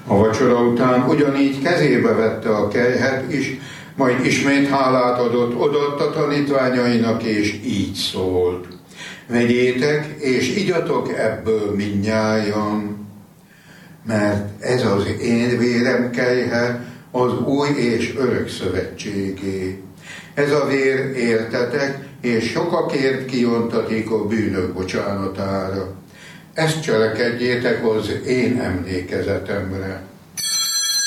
A vacsora után ugyanígy kezébe vette a kelyhet is, majd ismét hálát adott a tanítványainak, és így szólt: vegyétek, és igyatok ebből mindnyájan, mert ez az én vérem kelyhe, az új és örök szövetségé. Ez a vér értetek, és sokakért kiontatik a bűnök bocsánatára. Ezt cselekedjétek az én emlékezetemre.